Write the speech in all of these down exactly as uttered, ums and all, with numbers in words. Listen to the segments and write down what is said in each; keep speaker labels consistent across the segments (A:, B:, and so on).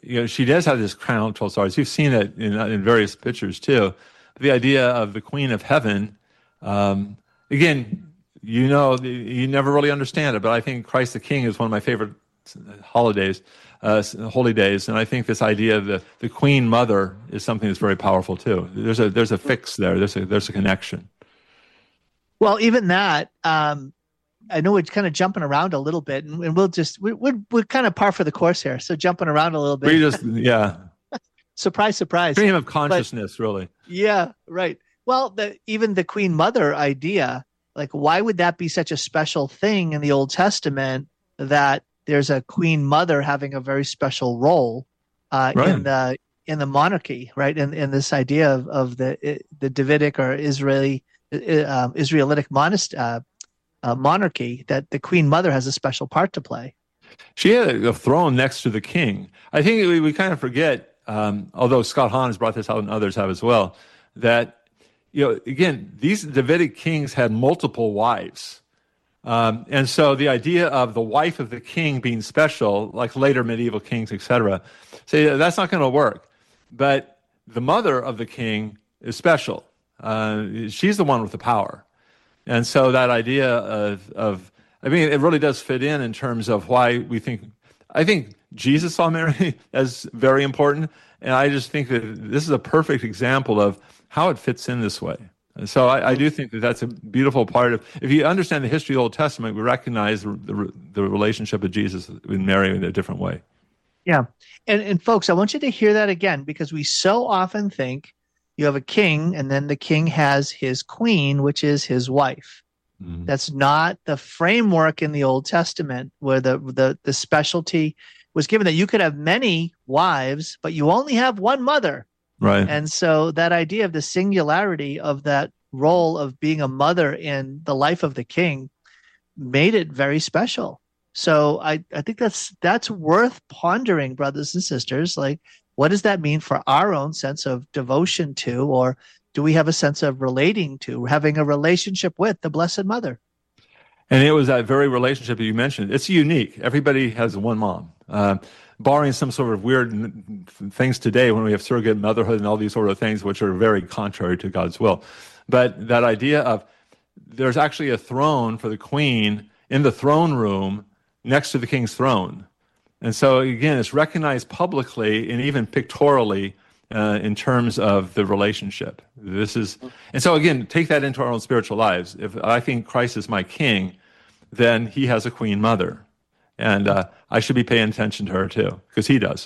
A: you know, she does have this crown of twelve stars. You've seen it in, in various pictures too. The idea of the Queen of Heaven, um, again, you know, you never really understand it, but I think Christ the King is one of my favorite holidays, uh, holy days, and I think this idea of the, the Queen Mother is something that's very powerful too. There's a there's a fix there. There's a there's a connection.
B: Well, even that, um, I know we're kind of jumping around a little bit, and, and we'll just we, we're we're kind of par for the course here. So jumping around a little bit.
A: We just yeah.
B: Surprise, surprise.
A: Stream of consciousness, but, really.
B: Yeah, right. Well, the, even the Queen Mother idea, like, why would that be such a special thing in the Old Testament that there's a Queen Mother having a very special role uh, right. in the in the monarchy, right? In in this idea of, of the the Davidic or Israeli uh, Israelitic monast- uh, uh, monarchy, that the Queen Mother has a special part to play.
A: She had a throne next to the king. I think we, we kind of forget. Um, although Scott Hahn has brought this out and others have as well, that, you know, again, these Davidic kings had multiple wives. Um, and so the idea of the wife of the king being special, like later medieval kings, et cetera, say that's not going to work. But the mother of the king is special. Uh, she's the one with the power. And so that idea of, of, I mean, it really does fit in in terms of why we think, I think Jesus saw Mary as very important, and I just think that this is a perfect example of how it fits in this way. And so I, I do think that that's a beautiful part of, if you understand the history of the Old Testament, we recognize the, the, the relationship of Jesus with Mary in a different way.
B: Yeah. And, and folks, I want you to hear that again, because we so often think you have a king, and then the king has his queen, which is his wife. Mm-hmm. That's not the framework in the Old Testament, where the, the, the specialty was given that you could have many wives, but you only have one mother.
A: Right.
B: And so that idea of the singularity of that role of being a mother in the life of the king made it very special. So I, I think that's that's worth pondering, brothers and sisters. Like, what does that mean for our own sense of devotion to, or do we have a sense of relating to, having a relationship with the Blessed Mother?
A: And it was that very relationship that you mentioned. It's unique. Everybody has one mom. Uh, barring some sort of weird n- things today when we have surrogate motherhood and all these sort of things, which are very contrary to God's will. But that idea of there's actually a throne for the queen in the throne room next to the king's throne. And so, again, it's recognized publicly and even pictorially uh, in terms of the relationship. This is, and so, again, take that into our own spiritual lives. If I think Christ is my king, then he has a queen mother. And uh, I should be paying attention to her too, because he does.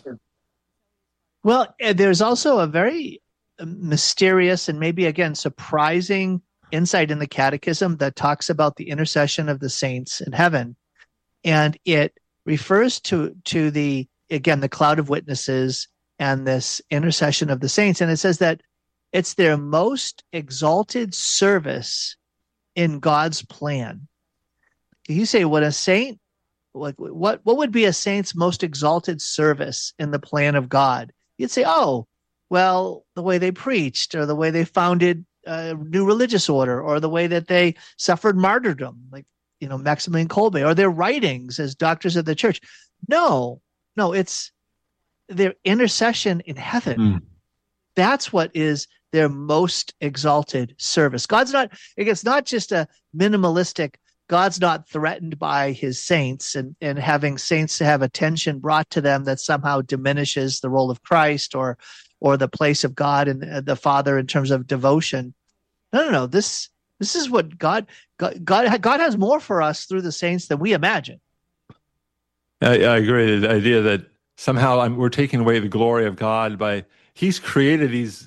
B: Well, there's also a very mysterious and maybe, again, surprising insight in the Catechism that talks about the intercession of the saints in heaven. And it refers to, to the, again, the cloud of witnesses and this intercession of the saints. And it says that it's their most exalted service in God's plan. You say, what a saint, like what, what would be a saint's most exalted service in the plan of God? You'd say, oh, well, the way they preached, or the way they founded a new religious order, or the way that they suffered martyrdom, like, you know, Maximilian Kolbe, or their writings as doctors of the church. No, no, it's their intercession in heaven. Mm. That's what is their most exalted service. God's not, it's not just a minimalistic, God's not threatened by his saints and, and having saints to have attention brought to them that somehow diminishes the role of Christ or or the place of God and the Father in terms of devotion. No, no, no. This this is what God God God, God has more for us through the saints than we imagine.
A: I, I agree. The idea that somehow I'm, we're taking away the glory of God by He's created these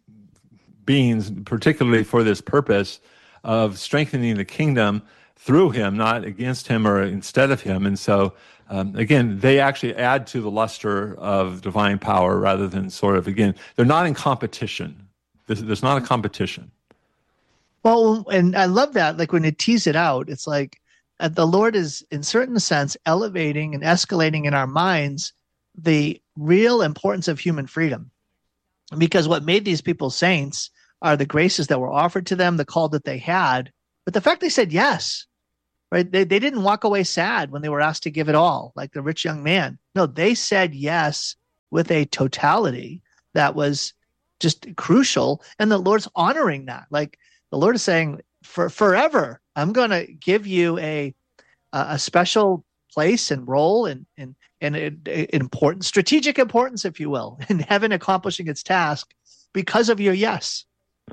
A: beings particularly for this purpose of strengthening the kingdom through him, not against him or instead of him. And so, um, again, they actually add to the luster of divine power rather than sort of, again, they're not in competition. There's, there's not a competition.
B: Well, and I love that. Like when you tease it out, it's like uh, the Lord is, in certain sense, elevating and escalating in our minds the real importance of human freedom. Because what made these people saints are the graces that were offered to them, the call that they had, but the fact they said yes. Right? They they didn't walk away sad when they were asked to give it all, like the rich young man. No, they said yes with a totality that was just crucial. And the Lord's honoring that. Like the Lord is saying, for forever, I'm going to give you a a special place and role and and and important strategic importance, if you will, in heaven accomplishing its task because of your yes.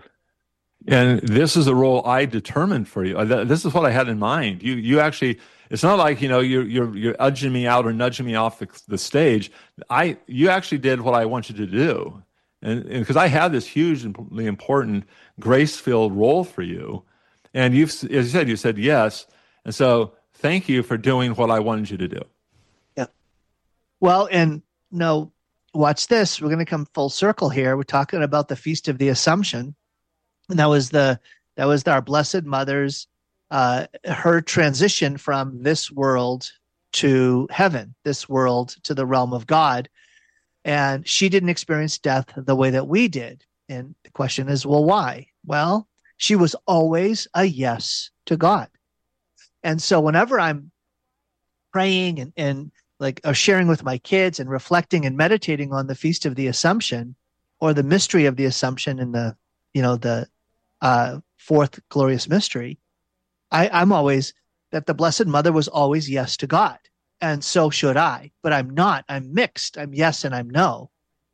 A: And this is the role I determined for you. This is what I had in mind. You you actually, it's not like, you know, you're you're you're edging me out or nudging me off the, the stage. I you actually did what I want you to do. And because I had this hugely important grace-filled role for you. And you've, as you said, you said yes. And so thank you for doing what I wanted you to do.
B: Yeah. Well, and no, watch this. We're going to come full circle here. We're talking about the Feast of the Assumption. And that was the that was our Blessed Mother's uh, her transition from this world to heaven, this world to the realm of God. And she didn't experience death the way that we did. And the question is, well, why? Well, she was always a yes to God. And so whenever I'm praying and, and like or sharing with my kids and reflecting and meditating on the Feast of the Assumption or the mystery of the Assumption in the, you know, the uh, fourth glorious mystery, I, I'm always that the Blessed Mother was always yes to God. And so should I, but I'm not. I'm mixed. I'm yes and I'm no.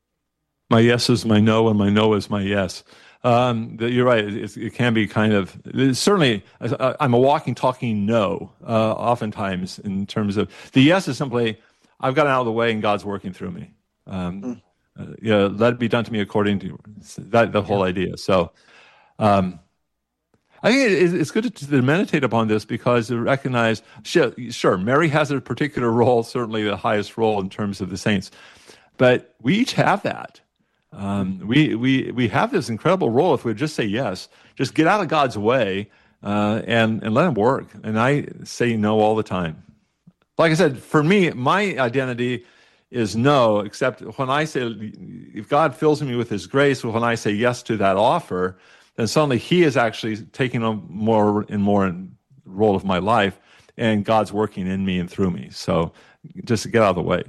A: My yes is my no, and my no is my yes. Um, you're right. It, it can be kind of certainly. I'm a walking, talking no. Uh, oftentimes, in terms of the yes is simply I've gotten out of the way and God's working through me. Um, mm. uh, you know, let it be done to me according to that. The whole yeah. idea. So. Um, I think it, it's good to, to meditate upon this because to recognize, sure, sure, Mary has a particular role, certainly the highest role in terms of the saints, but we each have that. Um, we we we have this incredible role if we just say yes, just get out of God's way uh, and and let Him work. And I say no all the time. Like I said, for me, my identity is no, except when I say, if God fills me with His grace, when I say yes to that offer, then suddenly He is actually taking on more and more in the role of my life, and God's working in me and through me. So just get out of the way.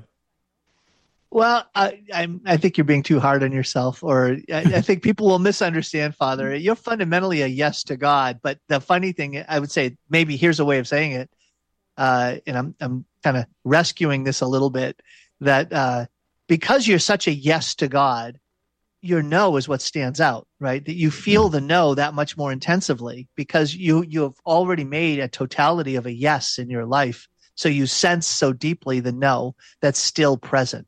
B: Well, I, I'm, I think you're being too hard on yourself, or I, I think people will misunderstand, Father. You're fundamentally a yes to God, but the funny thing, I would say, maybe here's a way of saying it, uh, and I'm, I'm kind of rescuing this a little bit, that uh, because you're such a yes to God, your no is what stands out, right? That you feel the no that much more intensively because you you have already made a totality of a yes in your life. So you sense so deeply the no that's still present.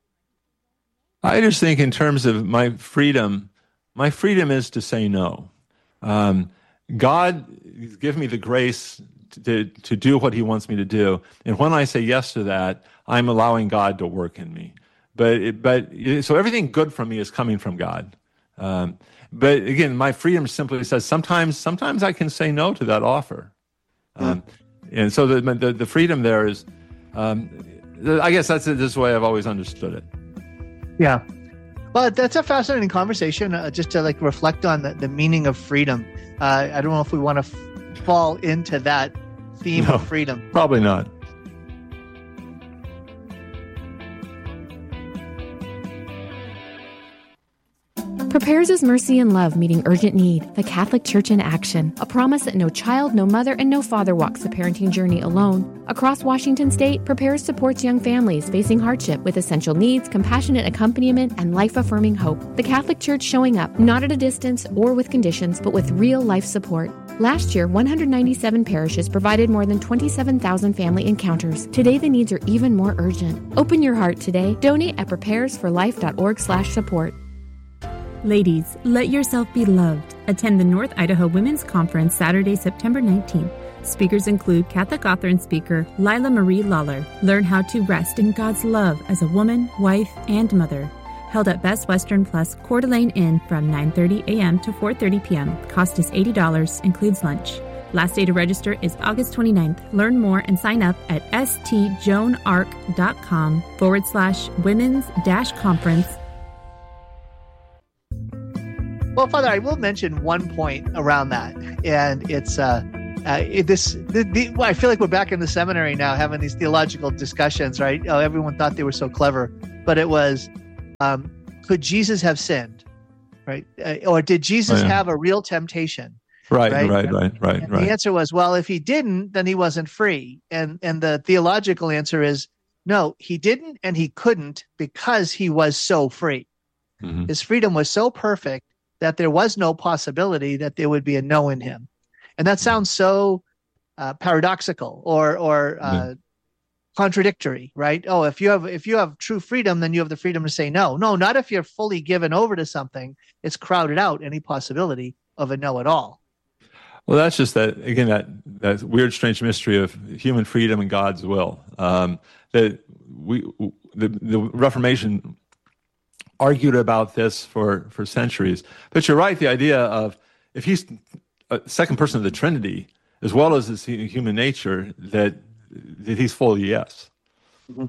A: I just think in terms of my freedom, my freedom is to say no. Um, God give me the grace to, to do what He wants me to do. And when I say yes to that, I'm allowing God to work in me. But it, but so everything good from me is coming from God. Um, but again, my freedom simply says sometimes sometimes I can say no to that offer. Um, and so the, the the freedom there is, um, I guess that's this way I've always understood it.
B: Yeah. Well, that's a fascinating conversation, uh, just to like reflect on the, the meaning of freedom. Uh, I don't know if we want to f- fall into that theme no, of freedom.
A: Probably not.
C: Prepares is mercy and love meeting urgent need, the Catholic Church in action. A promise that no child, no mother, and no father walks the parenting journey alone. Across Washington State, Prepares supports young families facing hardship with essential needs, compassionate accompaniment, and life-affirming hope. The Catholic Church showing up, not at a distance or with conditions, but with real life support. Last year, one hundred ninety-seven parishes provided more than twenty-seven thousand family encounters. Today, the needs are even more urgent. Open your heart today. Donate at prepares for life dot org slash support.
D: Ladies, let yourself be loved. Attend the North Idaho Women's Conference Saturday, September nineteenth. Speakers include Catholic author and speaker Lila Marie Lawler. Learn how to rest in God's love as a woman, wife, and mother. Held at Best Western Plus Coeur d'Alene Inn from nine thirty a.m. to four thirty p.m. Cost is eighty dollars, includes lunch. Last day to register is August twenty-ninth. Learn more and sign up at stjoanarc.com forward slash women's dash conference.
B: Well, Father, I will mention one point around that, and it's uh, uh it, this. The, the, well, I feel like we're back in the seminary now, having these theological discussions, right? Oh, everyone thought they were so clever, but it was um, could Jesus have sinned? Right? Uh, or did Jesus
A: oh, yeah.
B: have a real temptation?
A: Right,
B: right,
A: right, right, right,
B: and
A: right.
B: The answer was, well, if he didn't, then he wasn't free. And and the theological answer is, no, he didn't and he couldn't because he was so free. Mm-hmm. His freedom was so perfect that there was no possibility that there would be a no in him. And that sounds so uh, paradoxical or or uh, yeah. contradictory, right? Oh, if you have if you have true freedom, then you have the freedom to say no. No, not if you're fully given over to something. It's crowded out any possibility of a no at all.
A: Well, that's just that, again, that, that weird, strange mystery of human freedom and God's will. Um, that we, the, the Reformation argued about this for, for centuries. But you're right, the idea of if he's a second person of the Trinity, as well as his human nature, that, that he's fully yes.
B: Mm-hmm.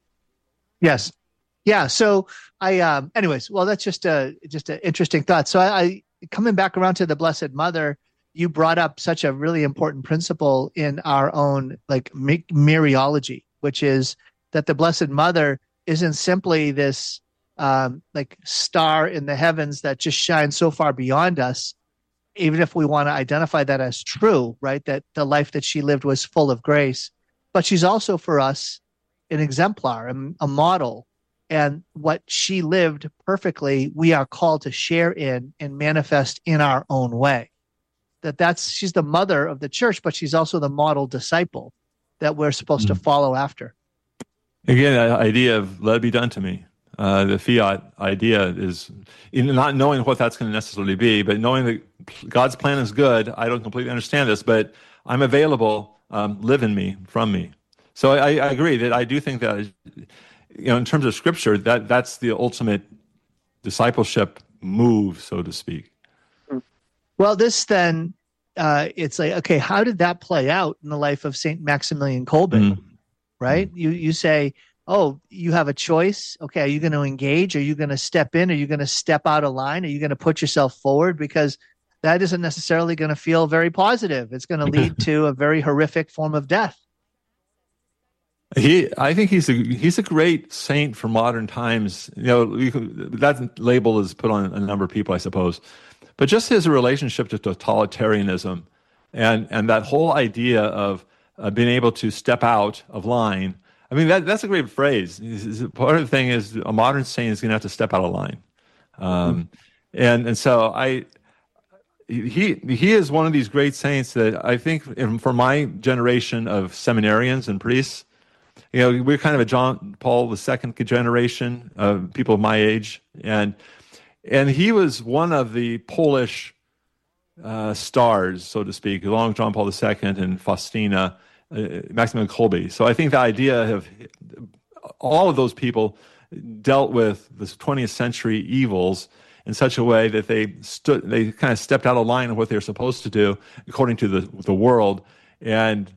B: Yes. Yeah. So I, um, anyways, well, that's just a, just an interesting thought. So I, I coming back around to the Blessed Mother, you brought up such a really important principle in our own like Mariology, which is that the Blessed Mother isn't simply this um, like star in the heavens that just shines so far beyond us, even if we want to identify that as true, right? That the life that she lived was full of grace, but she's also for us an exemplar, a, a model. And what she lived perfectly, we are called to share in and manifest in our own way. That that's she's the mother of the church, but she's also the model disciple that we're supposed mm-hmm. to follow after.
A: Again, that idea of let it be done to me. Uh, the fiat idea is in not knowing what that's going to necessarily be, but knowing that God's plan is good. I don't completely understand this, but I'm available. Um, live in me, from me. So I, I agree that I do think that, you know, in terms of Scripture, that that's the ultimate discipleship move, so to speak.
B: Well, this then, uh, it's like, okay, how did that play out in the life of Saint Maximilian Kolbe, mm. right? Mm. You you say, oh, you have a choice. Okay, are you going to engage? Are you going to step in? Are you going to step out of line? Are you going to put yourself forward? Because that isn't necessarily going to feel very positive. It's going to lead to a very horrific form of death.
A: He, I think he's a he's a great saint for modern times. You know, you can, that label is put on a number of people, I suppose. But just his relationship to totalitarianism and, and that whole idea of uh, being able to step out of line, I mean, that that's a great phrase. Part of the thing is a modern saint is going to have to step out of line. Um, mm-hmm. and, and so I, he he is one of these great saints that I think for my generation of seminarians and priests, you know, we're kind of a John Paul the Second generation of people of my age. And And he was one of the Polish uh, stars, so to speak, along with John Paul the Second and Faustina, uh, Maximilian Kolbe. So I think the idea of all of those people dealt with the twentieth century evils in such a way that they stood, they kind of stepped out of line of what they were supposed to do according to the the world, and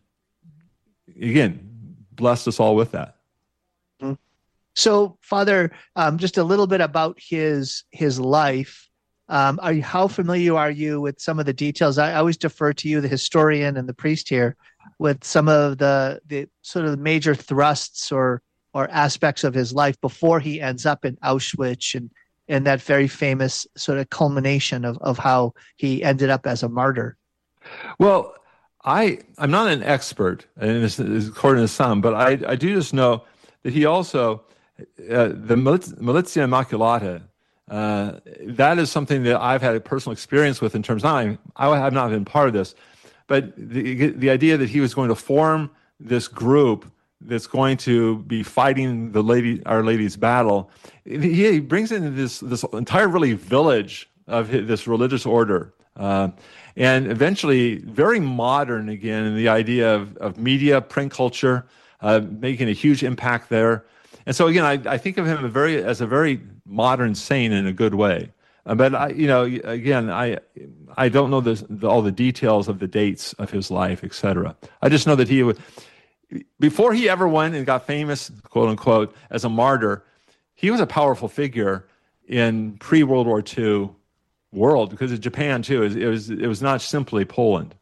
A: again, blessed us all with that.
B: Mm-hmm. So, Father, um, just a little bit about his his life. Um, are you, how familiar are you with some of the details? I, I always defer to you, the historian and the priest here, with some of the the sort of major thrusts or or aspects of his life before he ends up in Auschwitz and and that very famous sort of culmination of of how he ended up as a martyr.
A: Well, I I'm not an expert, and this is according to some, but I I do just know that he also. Uh, the Militia Immaculata, uh, that is something that I've had a personal experience with in terms of, I, I have not been part of this, but the, the idea that he was going to form this group that's going to be fighting the lady, Our Lady's battle, he, he brings in this, this entire really village of his, this religious order, uh, and eventually very modern again in the idea of, of media, print culture, uh, making a huge impact there. And so again, I, I think of him a very, as a very modern saint in a good way. Uh, but I, you know, again, I I don't know the, the, all the details of the dates of his life, et cetera. I just know that he would, before he ever went and got famous, quote unquote, as a martyr, he was a powerful figure in pre-World War Two world, because of Japan too. It was, it was it was not simply Poland.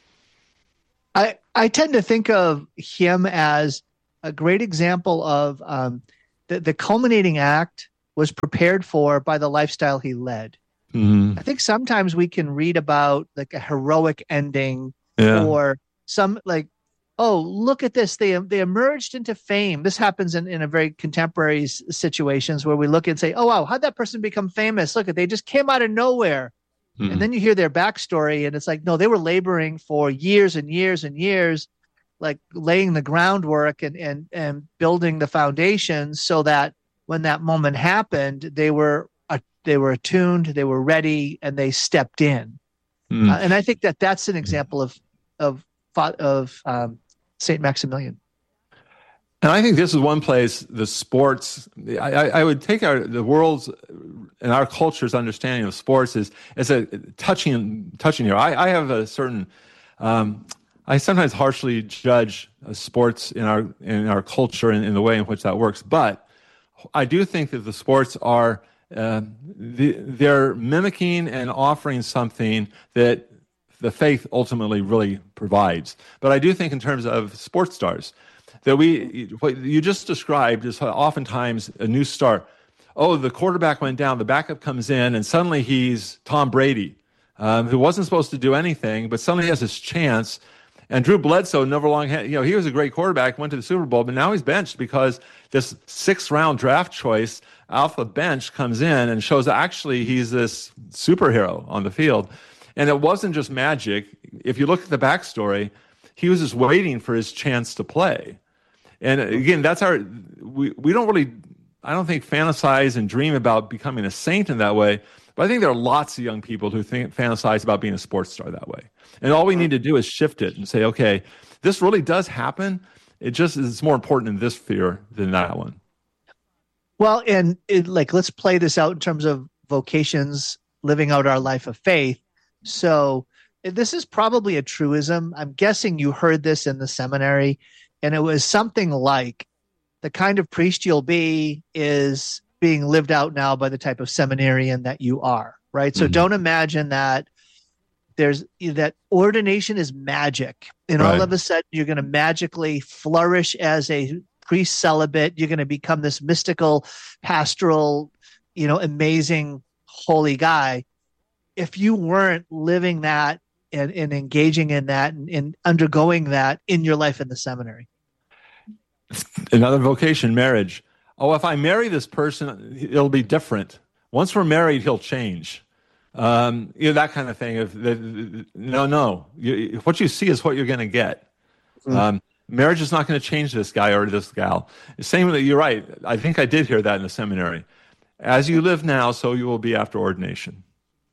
B: I I tend to think of him as a great example of um, the, the culminating act was prepared for by the lifestyle he led.
A: Mm-hmm.
B: I think sometimes we can read about like a heroic ending
A: Yeah.
B: or some like, oh, look at this. They they emerged into fame. This happens in, in a very contemporary s- situations where we look and say, oh, wow, how'd that person become famous? Look at, they just came out of nowhere.
A: Mm-hmm.
B: And then you hear their backstory and it's like, no, they were laboring for years and years and years, like laying the groundwork and, and, and building the foundation so that when that moment happened, they were, uh, they were attuned, they were ready, and they stepped in.
A: Mm-hmm.
B: Uh, and I think that that's an example of, of, of um, Saint Maximilian.
A: And I think this is one place the sports, I, I, I would take our the world's and our culture's understanding of sports is as a touching touching here. I, I have a certain, um, I sometimes harshly judge uh, sports in our in our culture and in the way in which that works. But I do think that the sports are uh, the, they're mimicking and offering something that the faith ultimately really provides. But I do think in terms of sports stars, that we, what you just described is oftentimes a new star. Oh, the quarterback went down, the backup comes in, and suddenly he's Tom Brady, um, who wasn't supposed to do anything, but suddenly he has this chance. And Drew Bledsoe never long had, you know, he was a great quarterback, went to the Super Bowl, but now he's benched because this sixth round draft choice off the bench comes in and shows that actually he's this superhero on the field. And it wasn't just magic. If you look at the backstory, he was just waiting for his chance to play. And again, that's our, we, we don't really, I don't think fantasize and dream about becoming a saint in that way, but I think there are lots of young people who think fantasize about being a sports star that way. And all we need to do is shift it and say, okay, this really does happen. It just is more important in this sphere than that one.
B: Well, and it, like, let's play this out in terms of vocations, living out our life of faith. So this is probably a truism. I'm guessing you heard this in the seminary. And it was something like the kind of priest you'll be is being lived out now by the type of seminarian that you are, right? So mm-hmm. don't imagine that there's that ordination is magic. And right. all of a sudden you're going to magically flourish as a priest celibate. You're going to become this mystical, pastoral, you know, amazing, holy guy. If you weren't living that and, and engaging in that and, and undergoing that in your life in the seminary.
A: Another vocation, marriage. Oh, if I marry this person, it'll be different. Once we're married, he'll change. Um, you know, that kind of thing. If the, no, no. You, what you see is what you're going to get. Mm. Um, marriage is not going to change this guy or this gal. Same with, you're right. I think I did hear that in the seminary. As you live now, so you will be after ordination.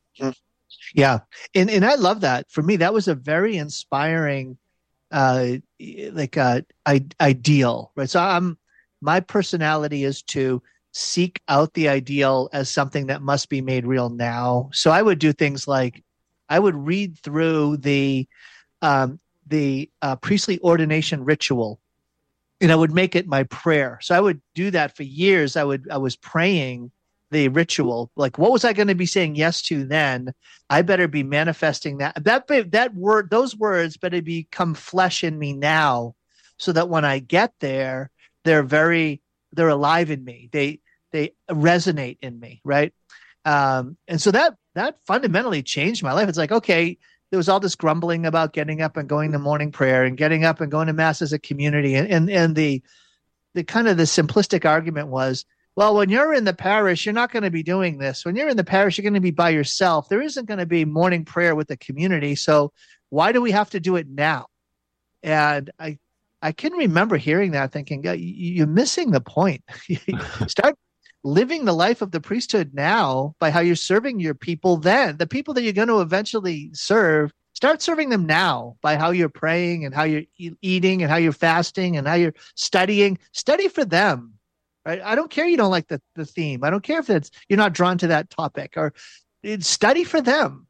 B: Yeah. And and I love that. For me, that was a very inspiring uh like uh I, ideal, right? So I'm my personality is to seek out the ideal as something that must be made real now. So I would do things like I would read through the um the uh, priestly ordination ritual, and I would make it my prayer. So I would do that for years. I would I was praying the ritual, like what was I going to be saying yes to then? I better be manifesting that that that word, those words better become flesh in me now, so that when I get there, they're very they're alive in me. They they resonate in me, right? Um, and so that that fundamentally changed my life. It's like, okay, there was all this grumbling about getting up and going to morning prayer and getting up and going to mass as a community, and and, and the the kind of the simplistic argument was, well, when you're in the parish, you're not going to be doing this. When you're in the parish, you're going to be by yourself. There isn't going to be morning prayer with the community. So why do we have to do it now? And I I can remember hearing that thinking, you're missing the point. Start living the life of the priesthood now by how you're serving your people then. The people that you're going to eventually serve, start serving them now by how you're praying and how you're eating and how you're fasting and how you're studying. Study for them. Right? I don't care you don't like the, the theme. I don't care if it's you're not drawn to that topic, or study for them.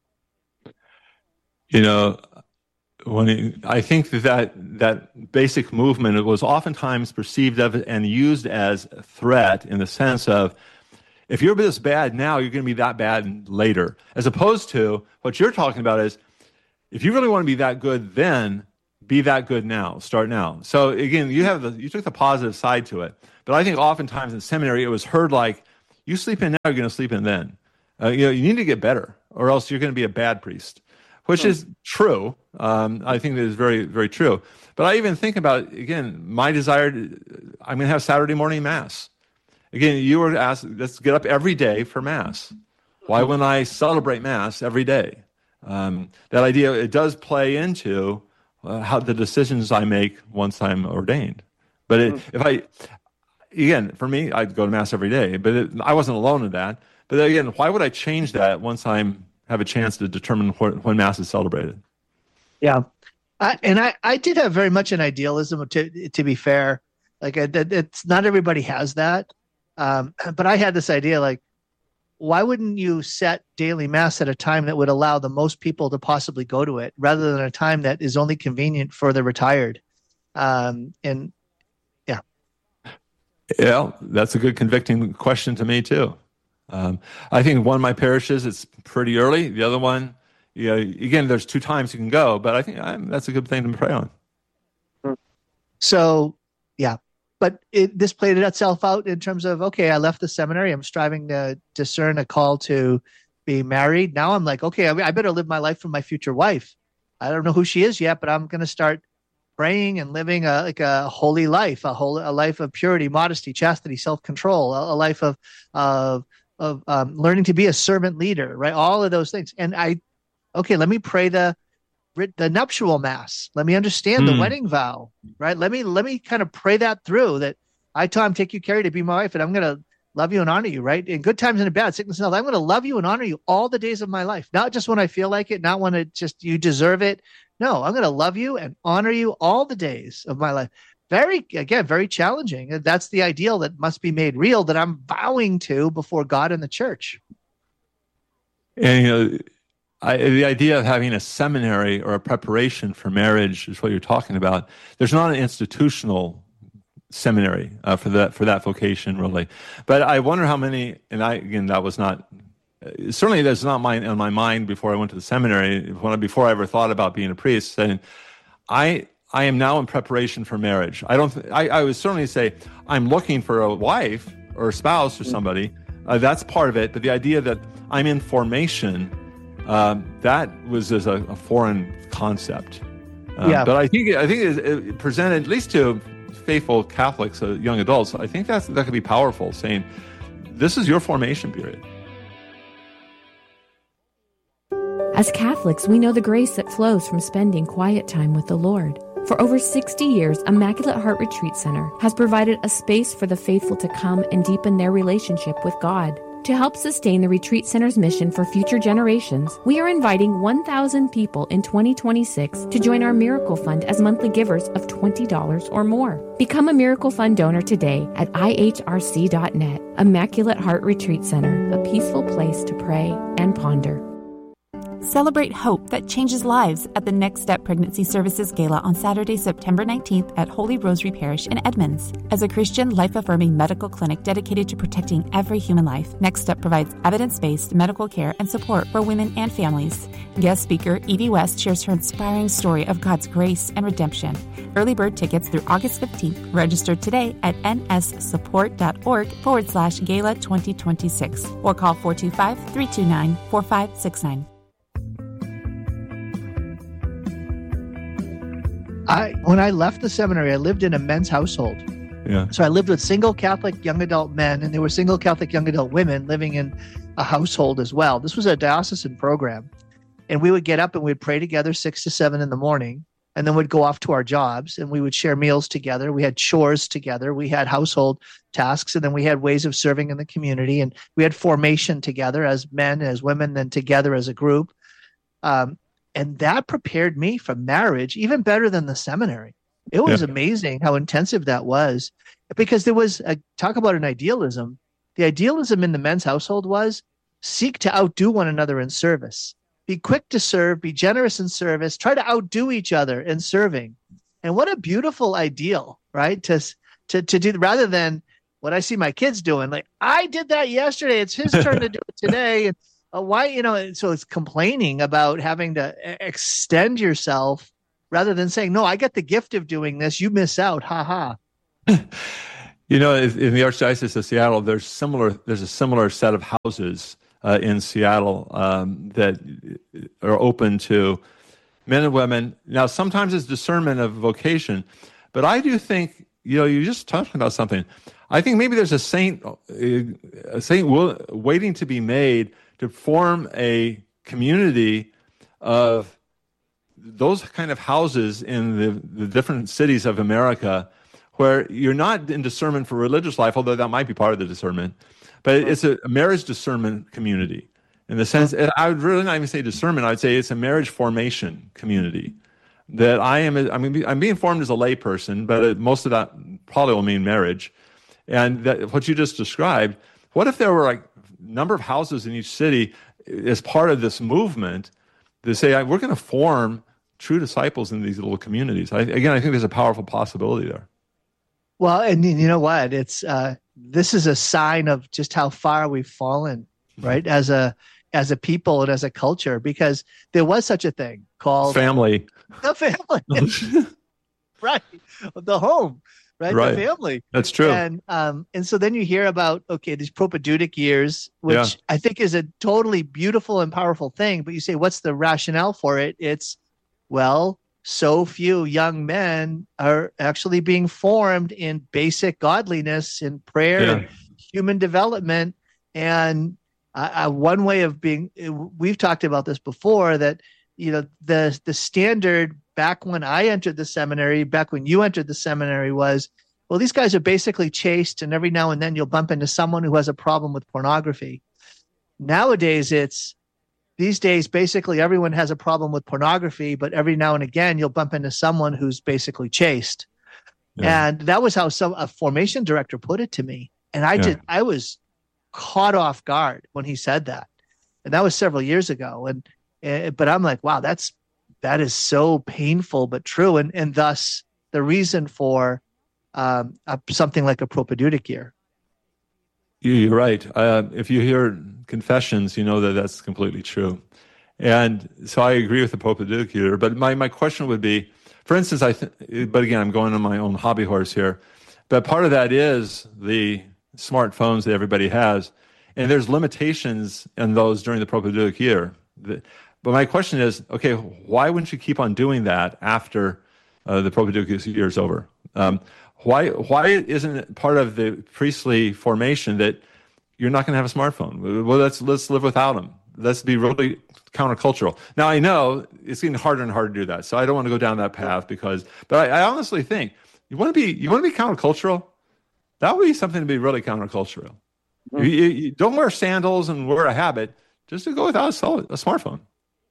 A: You know, when it, I think that that basic movement was oftentimes perceived of and used as a threat in the sense of, if you're this bad now, you're going to be that bad later. As opposed to what you're talking about is, if you really want to be that good then, be that good now. Start now. So again, you have the you took the positive side to it. But I think oftentimes in seminary, it was heard like, You sleep in now, you're going to sleep in then. Uh, you know, you need to get better, or else you're going to be a bad priest, which is true. Um, I think that is very, very true. But I even think about, again, my desire to, I'm going to have Saturday morning Mass. Again, you were asked, let's get up every day for Mass. Why wouldn't I celebrate Mass every day? Um, that idea, it does play into uh, how the decisions I make once I'm ordained. But it, if I, again, for me, I'd go to Mass every day, but it, I wasn't alone in that. But again, why would I change that once I have a chance to determine wh- when Mass is celebrated?
B: Yeah. I, and I, I did have very much an idealism, to to be fair. Like, I, it's not everybody has that. Um, but I had this idea, like, why wouldn't you set daily Mass at a time that would allow the most people to possibly go to it, rather than a time that is only convenient for the retired? Um, and yeah.
A: Yeah, that's a good convicting question to me too. Um, I think one of my parishes, it's pretty early. The other one, you know, again, there's two times you can go, but I think I'm, that's a good thing to pray on.
B: So, yeah. But it, this played itself out in terms of, okay, I left the seminary. I'm striving to discern a call to be married. Now I'm like, okay, I, I better live my life for my future wife. I don't know who she is yet, but I'm going to start praying and living a, like a holy life, a whole, a life of purity, modesty, chastity, self-control, a, a life of, of, of um, learning to be a servant leader, right? All of those things. And I, okay, let me pray the, the nuptial Mass. Let me understand mm. the wedding vow, right? Let me, let me kind of pray that through, that I, Tom, take you, Carrie, to be my wife, and I'm going to love you and honor you, right? In good times and in bad, sickness and health. I'm going to love you and honor you all the days of my life. Not just when I feel like it, not when it just, you deserve it. No, I'm going to love you and honor you all the days of my life. Very, again, very challenging. That's the ideal that must be made real, that I'm vowing to before God and the church.
A: And, you know, I, the idea of having a seminary or a preparation for marriage is what you're talking about. There's not an institutional seminary uh, for that for that vocation, really. But I wonder how many, and I again, that was not, uh, certainly that's not my, on my mind before I went to the seminary, when I, before I ever thought about being a priest. And I I am now in preparation for marriage. I don't. I, I would certainly say I'm looking for a wife or a spouse or somebody. Uh, that's part of it. But the idea that I'm in formation, um, that was as a, a foreign concept. Uh, yeah. But I think I think it, it presented, at least to faithful Catholics, uh, young adults, I think that's that could be powerful. Saying, this is your formation period.
C: As Catholics, we know the grace that flows from spending quiet time with the Lord. For over sixty years, Immaculate Heart Retreat Center has provided a space for the faithful to come and deepen their relationship with God. To help sustain the Retreat Center's mission for future generations, we are inviting one thousand people in twenty twenty-six to join our Miracle Fund as monthly givers of twenty dollars or more. Become a Miracle Fund donor today at I H R C dot net. Immaculate Heart Retreat Center, a peaceful place to pray and ponder.
D: Celebrate hope that changes lives at the Next Step Pregnancy Services Gala on Saturday, September nineteenth at Holy Rosary Parish in Edmonds. As a Christian, life-affirming medical clinic dedicated to protecting every human life, Next Step provides evidence-based medical care and support for women and families. Guest speaker Evie West shares her inspiring story of God's grace and redemption. Early bird tickets through August fifteenth. Register today at nssupport.org forward slash gala 2026 or call four two five, three two nine, four five six nine.
B: I, when I left the seminary, I lived in a men's household.
A: Yeah.
B: So I lived with single Catholic young adult men, and there were single Catholic young adult women living in a household as well. This was a diocesan program. And we would get up and we'd pray together six to seven in the morning, and then we'd go off to our jobs and we would share meals together. We had chores together. We had household tasks, and then we had ways of serving in the community, and we had formation together as men, as women, then together as a group. Um, And that prepared me for marriage even better than the seminary. It was yeah. amazing how intensive that was, because there was a talk about an idealism. The idealism in the men's household was seek to outdo one another in service. Be quick to serve, be generous in service, try to outdo each other in serving. And what a beautiful ideal, right? To, to, to do, rather than what I see my kids doing. Like, I did that yesterday. It's his turn to do it today. And Uh, why, you know, so it's complaining about having to extend yourself rather than saying, no, I get the gift of doing this. You miss out. Ha ha.
A: You know, in the Archdiocese of Seattle, there's similar. There's a similar set of houses uh, in Seattle um, that are open to men and women. Now, sometimes it's discernment of vocation, but I do think, you know, you just talked about something. I think maybe there's a saint, a saint will, waiting to be made to form a community of those kind of houses in the, the different cities of America, where you're not in discernment for religious life, although that might be part of the discernment, but it's a, a marriage discernment community. In the sense, I would really not even say discernment, I would say it's a marriage formation community. That I am, I mean, I'm being formed as a layperson, but it, most of that probably will mean marriage. And that, what you just described, what if there were like a number of houses in each city as part of this movement to say, we're going to form true disciples in these little communities? I, again, I think there's a powerful possibility there.
B: Well, and you know what? It's uh, this is a sign of just how far we've fallen, right? As a as a people and as a culture, because there was such a thing called
A: family,
B: the family, right? The home, right?
A: Right.
B: The family.
A: That's true.
B: And um, and so then you hear about okay, these propedeutic years, which
A: Yeah.
B: I think is a totally beautiful and powerful thing. But you say, what's the rationale for it? It's well, so few young men are actually being formed in basic godliness, in prayer,
A: Yeah.
B: and human development. And uh, uh, one way of being, we've talked about this before, that, you know, the the standard back when I entered the seminary, back when you entered the seminary was, well, these guys are basically chaste, and every now and then you'll bump into someone who has a problem with pornography. Nowadays, it's, These days, basically everyone has a problem with pornography, but every now and again, you'll bump into someone who's basically chaste.
A: Yeah.
B: And that was how some a formation director put it to me. And I
A: Yeah.
B: did, I was caught off guard when he said that. And that was several years ago. And, uh, but I'm like, wow, that's, that is so painful, but true. And, and thus the reason for um, a, something like a propedeutic year.
A: You're right. Uh, if you hear confessions, you know that that's completely true. And so I agree with the propedeutic year. But my, my question would be, for instance, I th- but again, I'm going on my own hobby horse here. But part of that is the smartphones that everybody has. And there's limitations in those during the propedeutic year. The, but my question is, okay, why wouldn't you keep on doing that after uh, the propedeutic year is over? Um, Why why isn't it part of the priestly formation that you're not going to have a smartphone? Well, let's let's live without them. Let's be really countercultural. Now, I know it's getting harder and harder to do that, so I don't want to go down that path because. But I, I honestly think you want to be you want to be countercultural. That would be something to be really countercultural. Mm-hmm. You, you, you don't wear sandals and wear a habit just to go without a, a smartphone.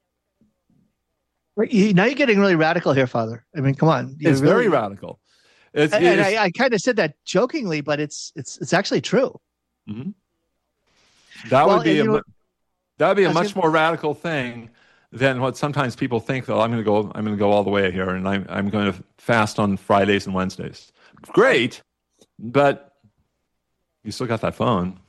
B: You, now you're getting really radical here, Father. I mean, come on. You're
A: It's
B: really,
A: very radical. It's,
B: and
A: it's,
B: I, I kind of said that jokingly, but it's it's it's actually true.
A: Mm-hmm. That
B: Well,
A: would be a,
B: you know,
A: that would be a
B: was
A: much
B: gonna-
A: more radical thing than what sometimes people think. Though I'm going to go, I'm going to go all the way here, and I'm I'm going to fast on Fridays and Wednesdays. Great, but you still got that phone.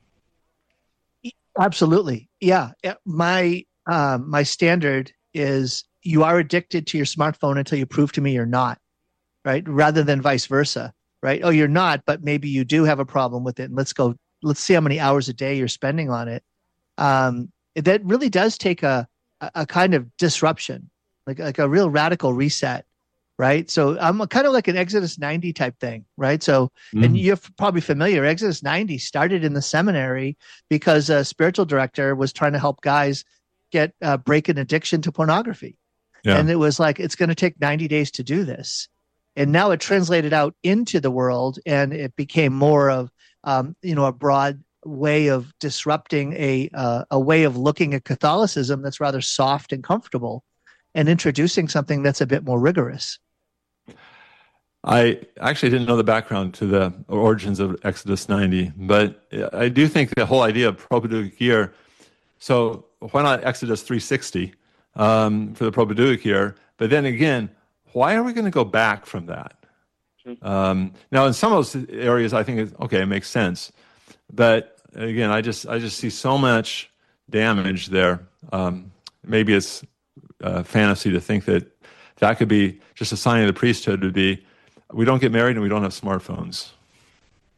B: Absolutely, yeah. Yeah, My um, my standard is you are addicted to your smartphone until you prove to me you're not. Right? Rather than vice versa, right? Oh, you're not, but maybe you do have a problem with it. And let's go, let's see how many hours a day you're spending on it. Um, that really does take a, a kind of disruption, like, like a real radical reset, right? So I'm a, kind of like an Exodus ninety type thing, right? So,
A: Mm-hmm.
B: and you're probably familiar, Exodus ninety started in the seminary because a spiritual director was trying to help guys get uh, break an addiction to pornography.
A: Yeah.
B: And it was like, it's going to take ninety days to do this. And now it translated out into the world, and it became more of, um, you know, a broad way of disrupting a uh, a way of looking at Catholicism that's rather soft and comfortable, and introducing something that's a bit more rigorous.
A: I actually didn't know the background to the origins of Exodus ninety, but I do think the whole idea of propedeutic year. So why not Exodus three sixty um, for the propedeutic year? But then again, why are we going to go back from that? Um, now, in some of those areas, I think it's, okay, it makes sense. But again, I just I just see so much damage there. Um, maybe it's uh, fantasy to think that that could be just a sign of the priesthood would be we don't get married and we don't have smartphones.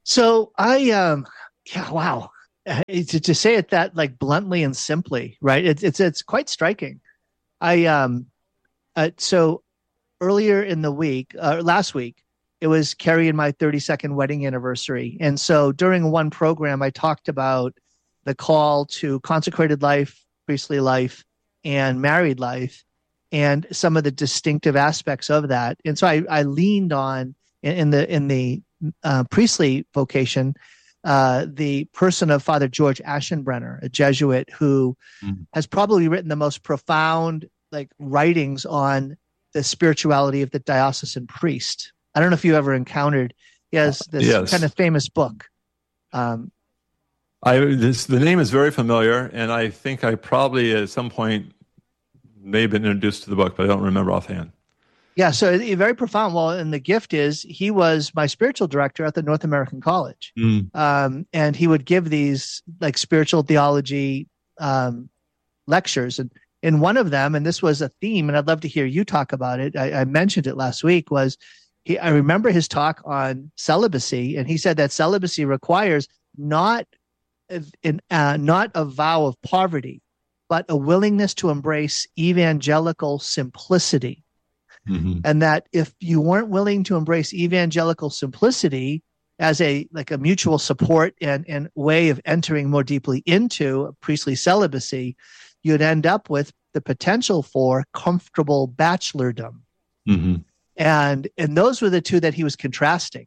B: So I, um, yeah, wow. Uh, To, to say it that like bluntly and simply, right? It's it's it's quite striking. I um, uh, so earlier in the week, uh, last week, it was Carrie and my thirty-second wedding anniversary, and so during one program, I talked about the call to consecrated life, priestly life, and married life, and some of the distinctive aspects of that. And so I, I leaned on in, in the in the uh, priestly vocation, uh, the person of Father George Aschenbrenner, a Jesuit who mm-hmm. has probably written the most profound like writings on the spirituality of the diocesan priest. I don't know if you ever encountered. He has this yes. kind of famous book. Um,
A: I this the name is very familiar, and I think I probably at some point may have been introduced to the book, but I don't remember offhand.
B: Yeah, so it, very profound. Well, and the gift is he was my spiritual director at the North American College, mm. um, and he would give these like spiritual theology um, lectures. And in one of them, and this was a theme, and I'd love to hear you talk about it. I, I mentioned it last week. Was he? I remember his talk on celibacy, and he said that celibacy requires not an uh, not a vow of poverty, but a willingness to embrace evangelical simplicity. Mm-hmm. And that if you weren't willing to embrace evangelical simplicity as a like a mutual support and, and way of entering more deeply into priestly celibacy, you'd end up with the potential for comfortable bachelordom. Mm-hmm. And and those were the two that he was contrasting.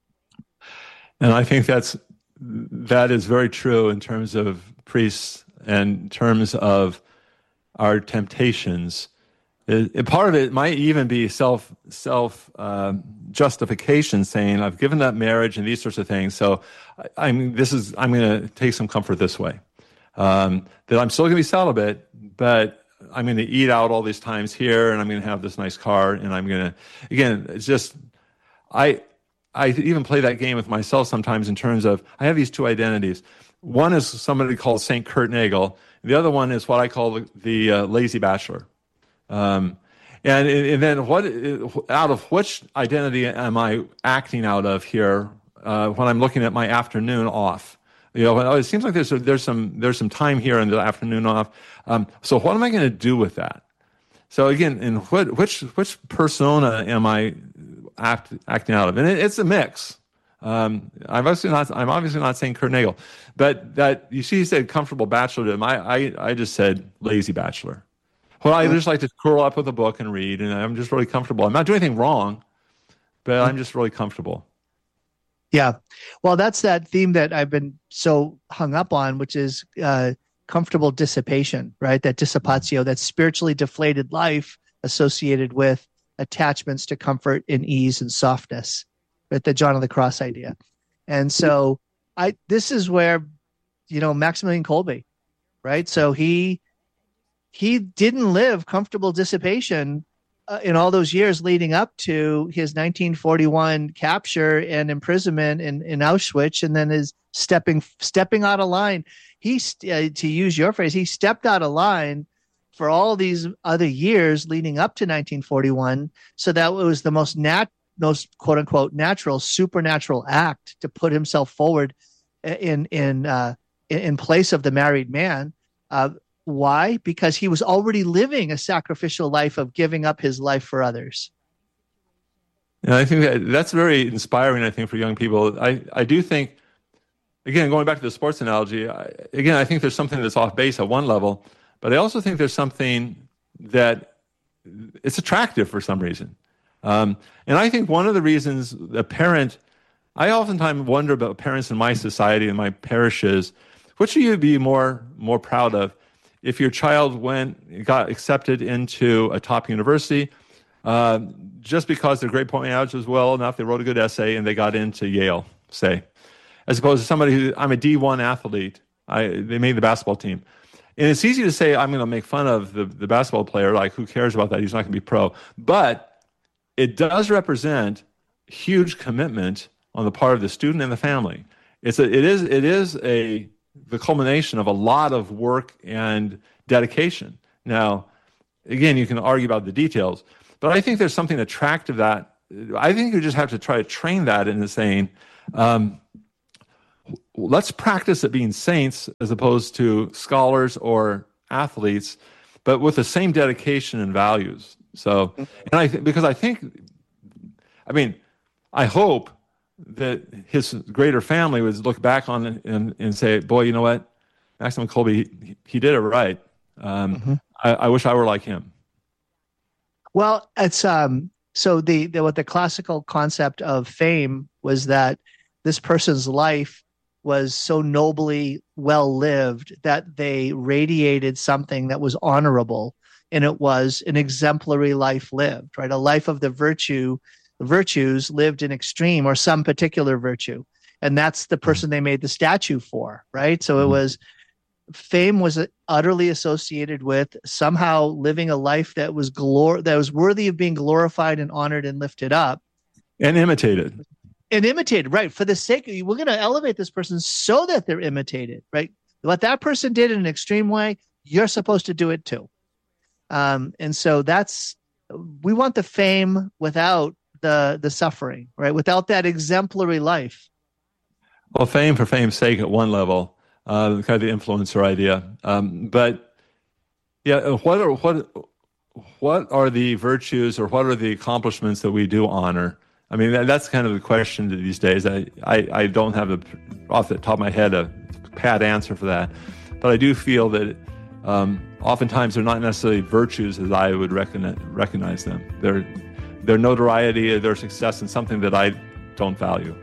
A: And I think that's that is very true in terms of priests and in terms of our temptations. It, part of it might even be self self uh, justification, saying I've given that marriage and these sorts of things. So I, I mean, this is I'm going to take some comfort this way. Um, that I'm still going to be celibate, but I'm going to eat out all these times here, and I'm going to have this nice car, and I'm going to again. It's just I I even play that game with myself sometimes in terms of I have these two identities. One is somebody called Saint Kurt Nagel. The other one is what I call the, the uh, lazy bachelor. Um, and, and then what, out of which identity am I acting out of here, uh, when I'm looking at my afternoon off? You know, it seems like there's, a, there's some, there's some time here in the afternoon off. Um, so what am I going to do with that? So again, in what, which, which persona am I act, acting out of? And it, it's a mix. Um, I'm obviously not, I'm obviously not saying Kurt Nagel, but that, you see, he said comfortable bachelordom. I, I, I just said lazy bachelor. Well, I just like to curl up with a book and read, and I'm just really comfortable. I'm not doing anything wrong, but I'm just really comfortable.
B: Yeah. Well, that's that theme that I've been so hung up on, which is uh, comfortable dissipation, right? That dissipatio, that spiritually deflated life associated with attachments to comfort and ease and softness, right? The John of the Cross idea. And so I, this is where, you know, Maximilian Kolbe, right? So he... He didn't live comfortable dissipation uh, in all those years leading up to his nineteen forty-one capture and imprisonment in, in Auschwitz, and then his stepping stepping out of line. He, uh, to use your phrase, he stepped out of line for all these other years leading up to nineteen forty-one, so that it was the most nat, most quote unquote natural, supernatural act to put himself forward in in uh, in place of the married man. Uh, Why? Because he was already living a sacrificial life of giving up his life for others.
A: And I think that that's very inspiring, I think, for young people. I, I do think, again, going back to the sports analogy, I, again, I think there's something that's off base at one level, but I also think there's something that it's attractive for some reason. Um, and I think one of the reasons a parent, I oftentimes wonder about parents in my society and my parishes, which should you be more more proud of? If your child went got accepted into a top university, uh, just because their grade point average was well enough, they wrote a good essay and they got into Yale, say, as opposed to somebody who, I'm a D one athlete, I, they made the basketball team. And it's easy to say, I'm going to make fun of the, the basketball player, like who cares about that, he's not going to be pro. But it does represent huge commitment on the part of the student and the family. It's a, it is, it is a, the culmination of a lot of work and dedication. Now, again, you can argue about the details, but I think there's something attractive that I think you just have to try to train that into saying, um, let's practice at being saints as opposed to scholars or athletes, but with the same dedication and values. So, and I th- because I think, I mean, I hope that his greater family would look back on it and, and say, boy, you know what? Maximum Kolbe, he, he did it right. Um, mm-hmm. I, I wish I were like him.
B: Well, it's um. So the, the what the classical concept of fame was that this person's life was so nobly well lived that they radiated something that was honorable, and it was an exemplary life lived. Right, a life of the virtue, virtues lived in extreme, or some particular virtue, and that's the person they made the statue for. Right, so it was. Fame was utterly associated with somehow living a life that was glor- that was worthy of being glorified and honored and lifted up.
A: And imitated.
B: And imitated, right. For the sake of, we're going to elevate this person so that they're imitated, right? What that person did in an extreme way, you're supposed to do it too. Um, and so that's, we want the fame without the the suffering, right? Without that exemplary life.
A: Well, fame for fame's sake at one level. Uh, kind of the influencer idea, um, but yeah, what are what what are the virtues or what are the accomplishments that we do honor? I mean, that, that's kind of the question these days. I, I, I don't have a, off the top of my head a pat answer for that, but I do feel that um, oftentimes they're not necessarily virtues as I would recognize, recognize them. They're their notoriety, their success, in something that I don't value.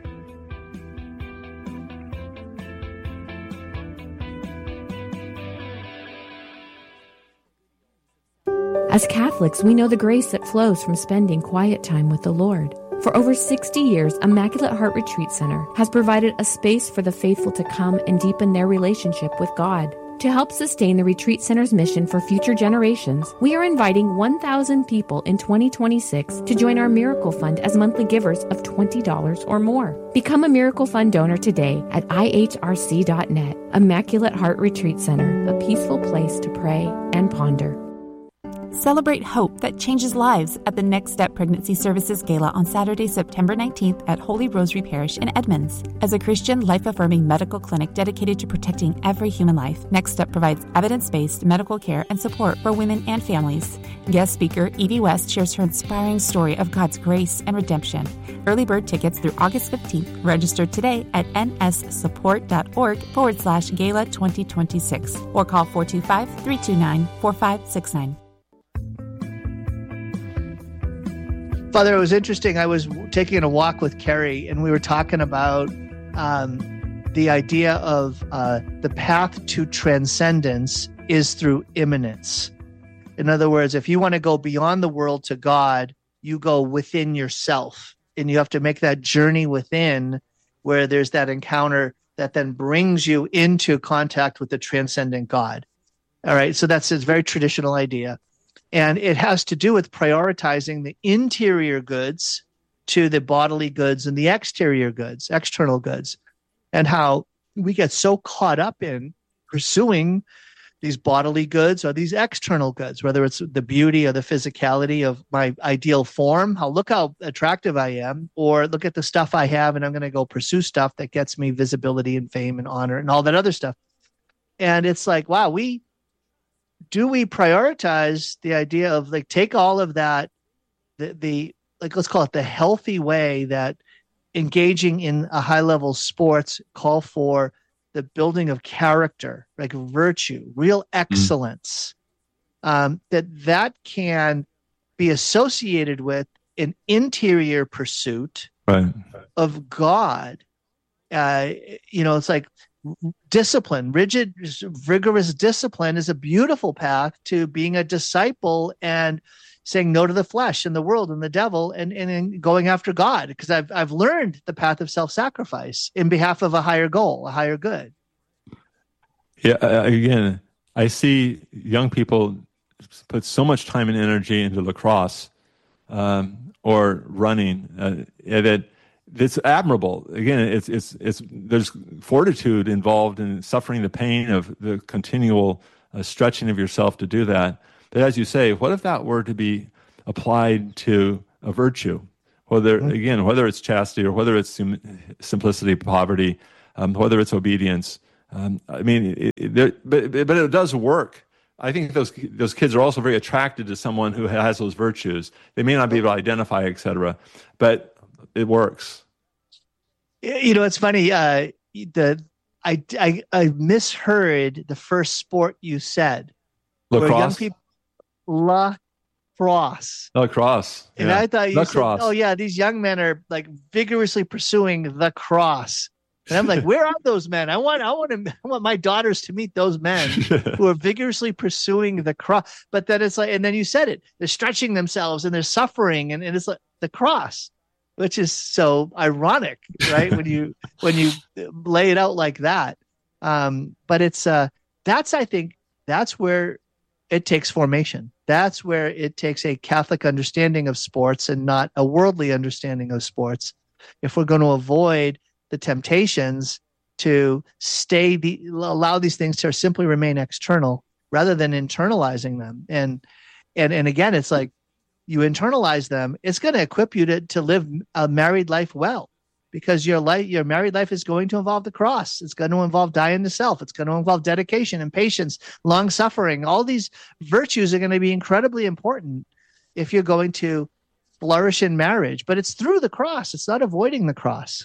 C: As Catholics, we know the grace that flows from spending quiet time with the Lord. For over sixty years, Immaculate Heart Retreat Center has provided a space for the faithful to come and deepen their relationship with God. To help sustain the Retreat Center's mission for future generations, we are inviting one thousand people in twenty twenty-six to join our Miracle Fund as monthly givers of twenty dollars or more. Become a Miracle Fund donor today at I H R C dot net. Immaculate Heart Retreat Center, a peaceful place to pray and ponder.
D: Celebrate hope that changes lives at the Next Step Pregnancy Services Gala on Saturday, September nineteenth at Holy Rosary Parish in Edmonds. As a Christian, life-affirming medical clinic dedicated to protecting every human life, Next Step provides evidence-based medical care and support for women and families. Guest speaker Evie West shares her inspiring story of God's grace and redemption. Early bird tickets through August fifteenth. Register today at nssupport.org forward slash gala 2026 or call four two five, three two nine, four five six nine.
B: Father, it was interesting. I was taking a walk with Carrie, and we were talking about um, the idea of uh, the path to transcendence is through immanence. In other words, if you want to go beyond the world to God, you go within yourself, and you have to make that journey within where there's that encounter that then brings you into contact with the transcendent God. All right, so that's a very traditional idea. And it has to do with prioritizing the interior goods to the bodily goods and the exterior goods, external goods, and how we get so caught up in pursuing these bodily goods or these external goods, whether it's the beauty or the physicality of my ideal form, how look how attractive I am, or look at the stuff I have and I'm going to go pursue stuff that gets me visibility and fame and honor and all that other stuff. And it's like, wow, we do we prioritize the idea of like take all of that, the, the like let's call it the healthy way that engaging in a high level sports call for the building of character, like virtue, real excellence, mm. um, that that can be associated with an interior pursuit
A: right.
B: of God. Uh, you know, it's like discipline, rigid, rigorous discipline is a beautiful path to being a disciple and saying no to the flesh and the world and the devil and, and, and going after God. Because I've, I've learned the path of self-sacrifice in behalf of a higher goal, a higher good.
A: Yeah. Again, I see young people put so much time and energy into lacrosse um, or running uh, that it's admirable. Again, it's it's it's there's fortitude involved in suffering the pain of the continual uh, stretching of yourself to do that. But as you say, what if that were to be applied to a virtue? Whether mm-hmm. again, whether it's chastity or whether it's sim- simplicity, poverty, um, whether it's obedience. Um, I mean, it, it, but but it does work. I think those those kids are also very attracted to someone who has those virtues. They may not be able to identify, et cetera, but it works.
B: You know, it's funny. Uh, the I, I I misheard the first sport you said.
A: Lacrosse.
B: Where young people, lacrosse.
A: Lacrosse.
B: And
A: yeah.
B: I thought you
A: lacrosse.
B: said, "Oh yeah, these young men are like vigorously pursuing the cross." And I'm like, "Where are those men? I want, I want to, I want my daughters to meet those men who are vigorously pursuing the cross." But then it's like, and then you said it. They're stretching themselves and they're suffering, and, and it's like the cross, which is so ironic, right? when you when you lay it out like that. Um, but it's uh, that's I think that's where it takes formation. That's where it takes a Catholic understanding of sports and not a worldly understanding of sports. If we're going to avoid the temptations to stay, the, allow these things to simply remain external rather than internalizing them. And and and again, it's like you internalize them, it's going to equip you to to live a married life well, because your life, your married life is going to involve the cross. It's going to involve dying to self. It's going to involve dedication and patience, long suffering. All these virtues are going to be incredibly important if you're going to flourish in marriage. But it's through the cross. It's not avoiding the cross.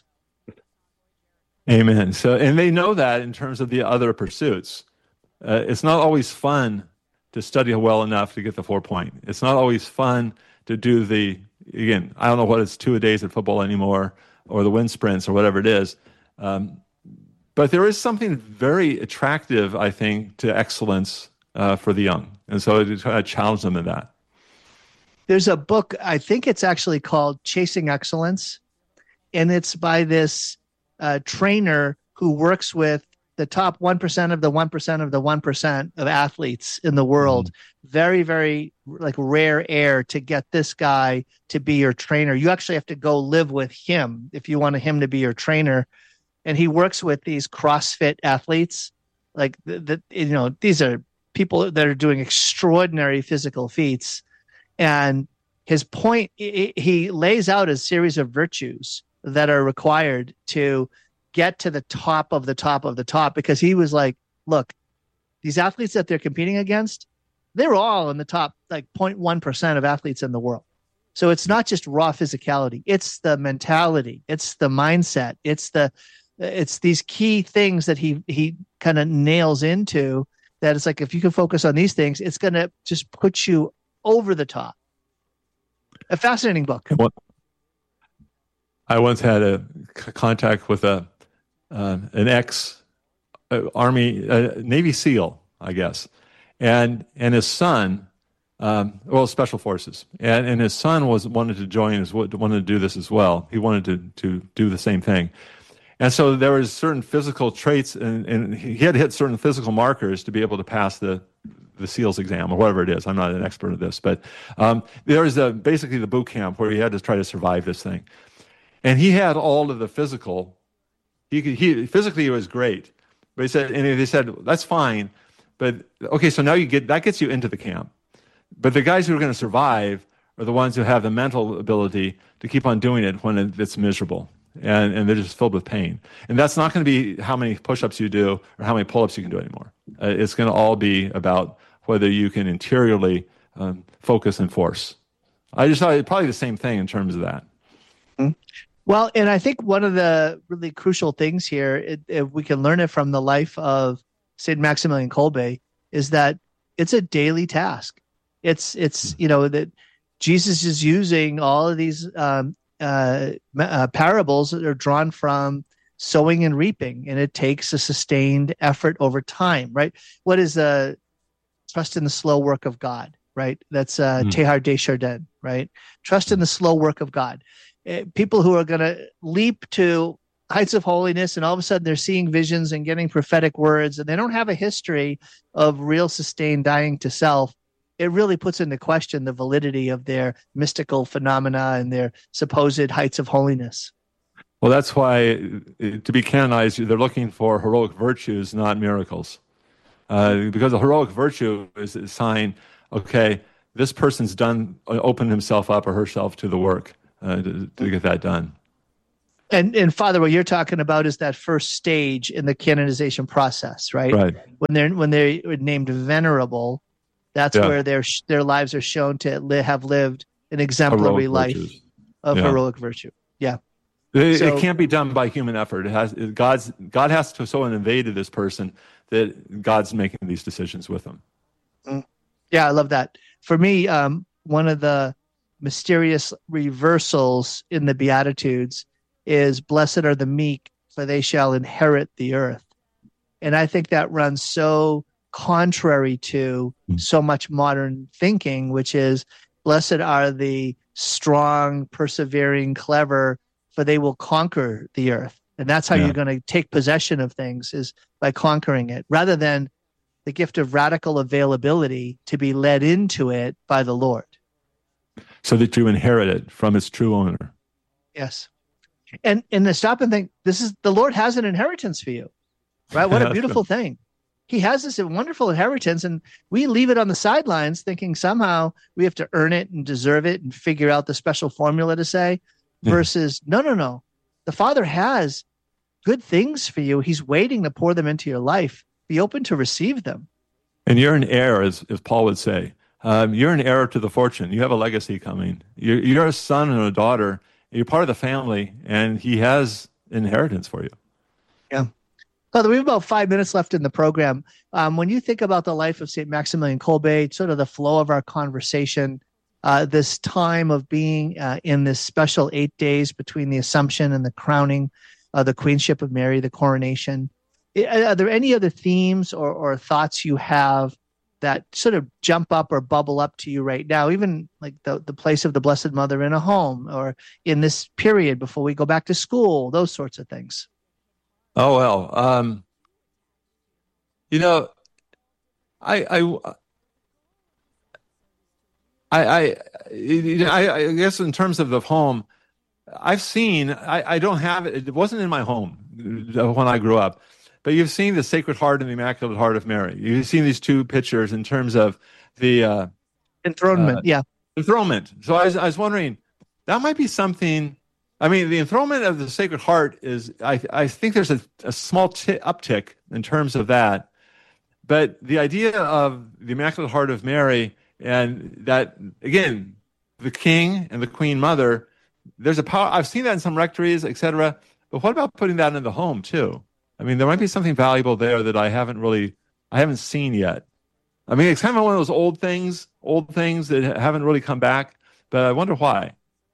A: Amen. So, and they know that in terms of the other pursuits. Uh, it's not always fun to study well enough to get the four point. It's not always fun to do the, again, I don't know what it's two a days at football anymore, or the wind sprints or whatever it is. Um, but there is something very attractive, I think, to excellence uh, for the young. And so I try to challenge them in that.
B: There's a book, I think it's actually called Chasing Excellence. And it's by this uh, trainer who works with the top one percent of the one percent of the one percent of athletes in the world. Mm-hmm. Very, very like rare air to get this guy to be your trainer. You actually have to go live with him if you want him to be your trainer. And he works with these CrossFit athletes. Like the, the you know, these are people that are doing extraordinary physical feats. And his point, he lays out a series of virtues that are required to get to the top of the top of the top, because he was like, look, these athletes that they're competing against, they're all in the top like zero point one percent of athletes in the world. So it's not just raw physicality, it's the mentality, it's the mindset, it's the it's these key things that he he kind of nails into, that it's like, if you can focus on these things, it's going to just put you over the top. A fascinating book.
A: I once had a c- contact with a uh, an ex uh, Army uh, Navy SEAL, I guess, and and his son, um, well, Special Forces, and and his son was wanted to join, as wanted to do this as well. He wanted to to do the same thing, and so there was certain physical traits, and, and he had to hit certain physical markers to be able to pass the the SEALs exam or whatever it is. I'm not an expert at this, but um, there was a, basically the boot camp where he had to try to survive this thing. And he had all of the physical. He could, he physically he was great, but he said, and they said that's fine, but okay, so now you get that gets you into the camp. But the guys who are going to survive are the ones who have the mental ability to keep on doing it when it, it's miserable and and they're just filled with pain. And that's not going to be how many push-ups you do or how many pull-ups you can do anymore. Uh, it's going to all be about whether you can interiorly um, focus and force. I just thought it's probably the same thing in terms of that.
B: Mm-hmm. Well, and I think one of the really crucial things here, it, if we can learn it from the life of Saint Maximilian Kolbe, is that it's a daily task. It's, it's you know, that Jesus is using all of these um, uh, uh, parables that are drawn from sowing and reaping, and it takes a sustained effort over time, right? What is a uh, trust in the slow work of God, right? That's uh, mm. Teilhard de Chardin, right? Trust in the slow work of God. Uh, people who are going to leap to heights of holiness, and all of a sudden they're seeing visions and getting prophetic words, and they don't have a history of real sustained dying to self. It really puts into question the validity of their mystical phenomena and their supposed heights of holiness.
A: Well, that's why to be canonized, they're looking for heroic virtues, not miracles. Uh, because a heroic virtue is a sign, okay, this person's done, opened himself up or herself to the work uh, to, to get that done.
B: And and Father, what you're talking about is that first stage in the canonization process, right?
A: Right.
B: When they're when they're named venerable, that's
A: Yeah.
B: where their their lives are shown to li- have lived an exemplary
A: Heroic
B: life
A: virtues.
B: of
A: Yeah.
B: heroic virtue. Yeah.
A: It,
B: So-
A: it can't be done by human effort. It has it, God's God has to so invaded this person that God's making these decisions with them.
B: Yeah, I love that. For me, um, one of the mysterious reversals in the Beatitudes is blessed are the meek, for they shall inherit the earth. And I think that runs so contrary to
A: Mm.
B: so much modern thinking, which is blessed are the strong, persevering, clever, for they will conquer the earth. And that's how
A: Yeah.
B: you're going to take possession of things, is by conquering it, rather than the gift of radical availability to be led into it by the Lord.
A: So that you inherit it from its true owner.
B: Yes. And and to stop and think, this is the Lord has an inheritance for you, right? What a
A: That's
B: beautiful thing. He has this wonderful inheritance, and we leave it on the sidelines thinking somehow we have to earn it and deserve it and figure out the special formula to say,
A: Yeah.
B: versus no, no, no. The Father has good things for you. He's waiting to pour them into your life. Be open to receive them.
A: And you're an heir, as, as Paul would say. Um, you're an heir to the fortune. You have a legacy coming. You're, you're a son and a daughter. You're part of the family, and he has inheritance for you.
B: Yeah. Father, we have about five minutes left in the program. Um, when you think about the life of Saint Maximilian Kolbe, sort of the flow of our conversation, uh, this time of being uh, in this special eight days between the Assumption and the crowning, uh, the Queenship of Mary, the coronation, I- are there any other themes or, or thoughts you have that sort of jump up or bubble up to you right now, even like the, the place of the Blessed Mother in a home or in this period before we go back to school, those sorts of things?
A: Oh, well. Um, you know, I, I, I, I, you know, I, I guess in terms of the home, I've seen, I, I don't have it. It wasn't in my home when I grew up, but you've seen the Sacred Heart and the Immaculate Heart of Mary. You've seen these two pictures in terms of the uh,
B: Enthronement,
A: uh,
B: yeah.
A: enthronement. So I was, I was wondering, that might be something. I mean, the enthronement of the Sacred Heart is, I, I think there's a, a small t- uptick in terms of that. But the idea of the Immaculate Heart of Mary, and that, again, the King and the Queen Mother, there's a power. I've seen that in some rectories, et cetera. But what about putting that in the home, too? I mean, there might be something valuable there that I haven't really, I haven't seen yet. I mean, it's kind of one of those old things, old things that haven't really come back, but I wonder why.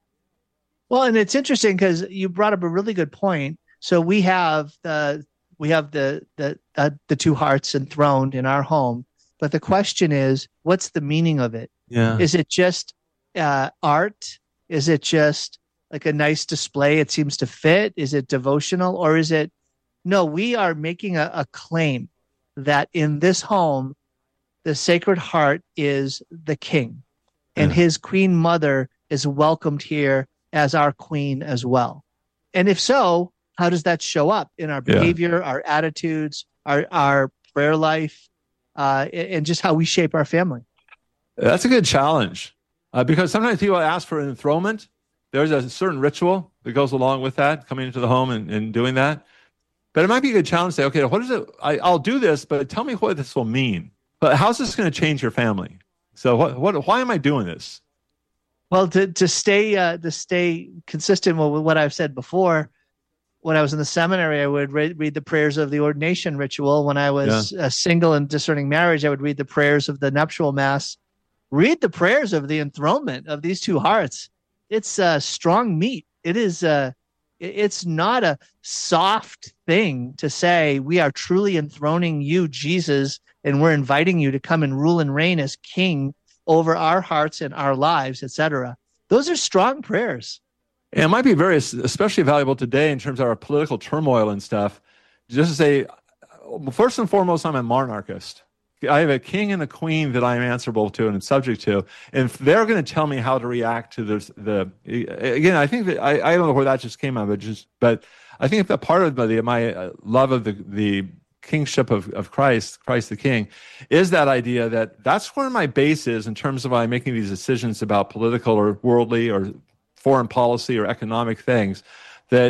B: Well, and it's interesting because you brought up a really good point. So we have the we have the the uh, the two hearts enthroned in our home, but the question is, what's the meaning of it?
A: Yeah.
B: Is it just uh, art? Is it just like a nice display? It seems to fit. Is it devotional, or is it? No, we are making a, a claim that in this home, the Sacred Heart is the King, and
A: Yeah.
B: his Queen Mother is welcomed here as our Queen as well. And if so, how does that show up in our
A: Yeah.
B: behavior, our attitudes, our our prayer life, uh, and just how we shape our family?
A: That's a good challenge uh, because sometimes people ask for an enthronement. There's a certain ritual that goes along with that, coming into the home and, and doing that. But it might be a good challenge to say, okay, what is it? I, I'll do this, but tell me what this will mean. But how's this going to change your family? So what, what, why am I doing this?
B: Well, to to stay uh, to stay consistent with what I've said before, when I was in the seminary, I would read, read the prayers of the ordination ritual. When I was uh, single and discerning marriage, I would read the prayers of the nuptial mass. Read the prayers of the enthronement of these two hearts. It's uh, strong meat. It is. Uh, it- it's not a soft thing to say we are truly enthroning you, Jesus, and we're inviting you to come and rule and reign as King over our hearts and our lives, et cetera. Those are strong prayers.
A: And it might be very, especially valuable today in terms of our political turmoil and stuff. Just to say, well, first and foremost, I'm a monarchist. I have a king and a queen that I'm answerable to and subject to. And if they're going to tell me how to react to this, the, again, I think that, I, I don't know where that just came out of it, just, but I think if that part of the, my love of the, the kingship of, of Christ, Christ the King, is that idea that that's where my base is in terms of my making these decisions about political or worldly or foreign policy or economic things, that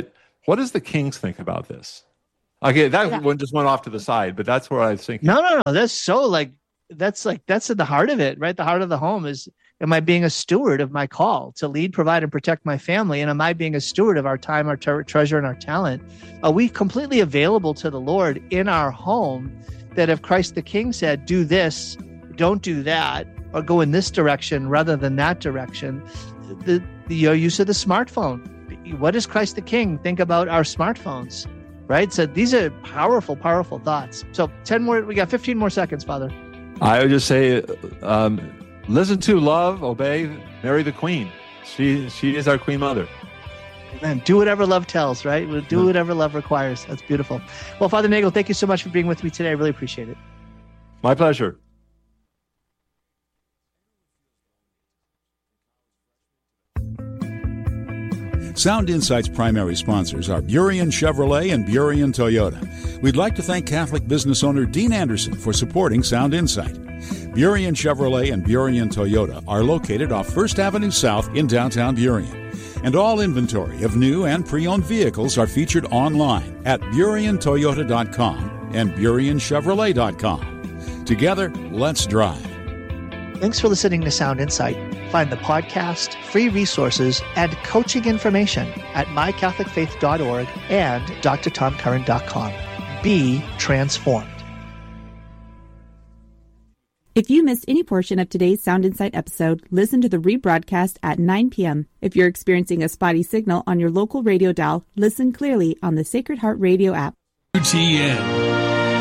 A: What does the Kings think about this? Okay, that
B: Yeah.
A: one just went off to the side, but that's where I was thinking.
B: No, no, no. That's so like that's like that's at the heart of it, right? The heart of the home is: am I being a steward of my call to lead, provide, and protect my family? And am I being a steward of our time, our tre- treasure, and our talent? Are we completely available to the Lord in our home? That if Christ the King said, "Do this, don't do that," or go in this direction rather than that direction, the, the your use of the smartphone. What does Christ the King think about our smartphones? Right? So these are powerful, powerful thoughts. So ten more, we got fifteen more seconds, Father.
A: I would just say, um, listen to, love, obey, marry the Queen. She she is our Queen Mother.
B: Amen. Do whatever love tells, right? We'll do whatever love requires. That's beautiful. Well, Father Nagel, thank you so much for being with me today. I really appreciate it.
A: My pleasure.
E: Sound Insight's primary sponsors are Burien Chevrolet and Burien Toyota. We'd like to thank Catholic business owner Dean Anderson for supporting Sound Insight. Burien Chevrolet and Burien Toyota are located off First Avenue South in downtown Burien. And all inventory of new and pre-owned vehicles are featured online at burien toyota dot com and burien chevrolet dot com. Together, let's drive.
B: Thanks for listening to Sound Insight. Find the podcast, free resources, and coaching information at my catholic faith dot org and d r tom curran dot com. Be transformed.
D: If you missed any portion of today's Sound Insight episode, listen to the rebroadcast at nine p.m. If you're experiencing a spotty signal on your local radio dial, listen clearly on the Sacred Heart Radio app.
F: U T N.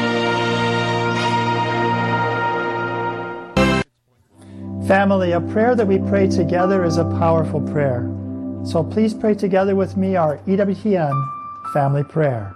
G: Family, a prayer that we pray together is a powerful prayer. So please pray together with me our E W T N family prayer.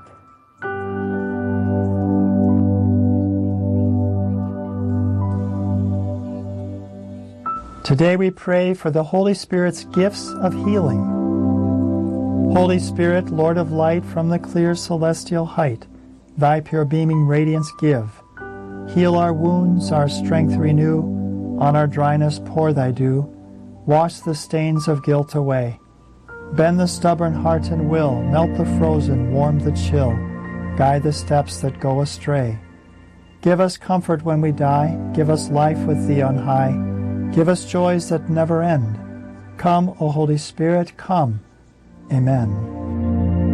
G: Today we pray for the Holy Spirit's gifts of healing. Holy Spirit, Lord of light, from the clear celestial height, thy pure beaming radiance give. Heal our wounds, our strength renew, on our dryness pour thy dew. Wash the stains of guilt away. Bend the stubborn heart and will, melt the frozen, warm the chill, guide the steps that go astray. Give us comfort when we die, give us life with thee on high. Give us joys that never end. Come, O Holy Spirit, come. Amen.